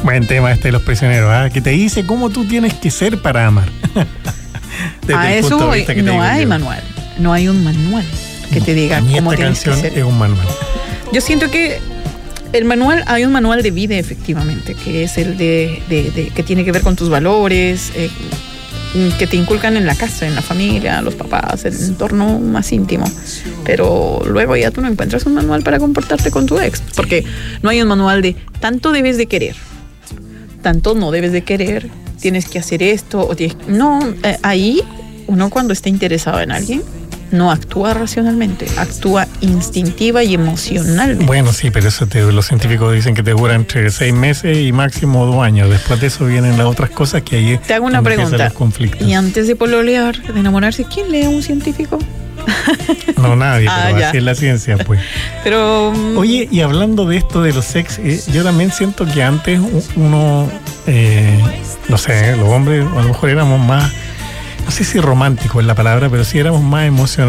Buen tema este de los prisioneros, ¿eh? Que te dice cómo tú tienes que ser para amar. A eso no hay manual. No hay un manual que te diga cómo tienes que ser. Esta canción es un manual. Yo siento que hay un manual de vida, efectivamente, que es el de que tiene que ver con tus valores, que te inculcan en la casa, en la familia, los papás, el entorno más íntimo. Pero luego ya tú no encuentras un manual para comportarte con tu ex, porque no hay un manual de tanto debes de querer, tanto no debes de querer, tienes que hacer esto, ahí uno cuando está interesado en alguien no actúa racionalmente, actúa instintiva y emocionalmente. Bueno, sí, pero eso los científicos dicen que te dura entre 6 meses y máximo 2 años. Después de eso vienen las otras cosas que ahí te hago una pregunta. Y antes de pololear, de enamorarse, ¿quién lee a un científico? No, nadie, pero así es la ciencia, pues. Pero oye, y hablando de esto de los sex, yo también siento que antes uno, no sé, los hombres a lo mejor éramos más, no sé si romántico es la palabra, pero sí éramos más emocionados.